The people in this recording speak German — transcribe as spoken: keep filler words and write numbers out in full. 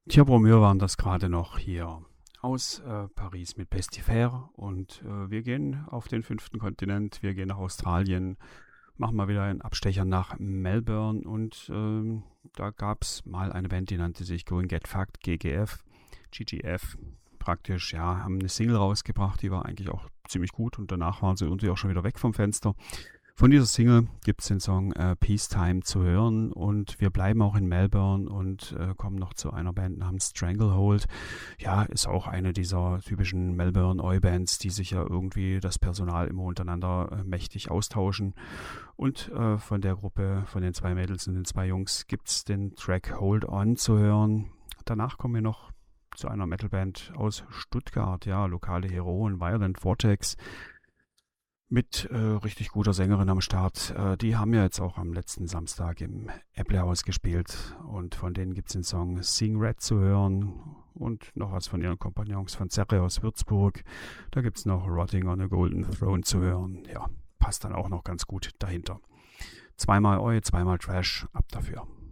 Thierry Bromeur waren das gerade noch hier aus äh, Paris mit Pestifaire und äh, wir gehen auf den fünften Kontinent, wir gehen nach Australien, machen mal wieder einen Abstecher nach Melbourne und ähm, da gab es mal eine Band, die nannte sich Going Get Fucked, G G F, G G F praktisch, ja, haben eine Single rausgebracht, die war eigentlich auch ziemlich gut und danach waren sie irgendwie auch schon wieder weg vom Fenster. Von dieser Single gibt es den Song äh, Peacetime zu hören und wir bleiben auch in Melbourne und äh, kommen noch zu einer Band namens Stranglehold. Ja, ist auch eine dieser typischen Melbourne Oi-Bands, die sich ja irgendwie das Personal immer untereinander äh, mächtig austauschen. Und äh, von der Gruppe, von den zwei Mädels und den zwei Jungs gibt es den Track Hold On zu hören. Danach kommen wir noch zu einer Metalband aus Stuttgart, ja, lokale Heroen, Violent Vortex mit äh, richtig guter Sängerin am Start. Äh, die haben ja jetzt auch am letzten Samstag im Äpplehaus gespielt und von denen gibt es den Song Sing Red zu hören und noch was von ihren Kompagnons von Zerre aus Würzburg. Da gibt es noch Rotting on a Golden Throne zu hören. Ja, passt dann auch noch ganz gut dahinter. Zweimal Oi, zweimal Trash, ab dafür.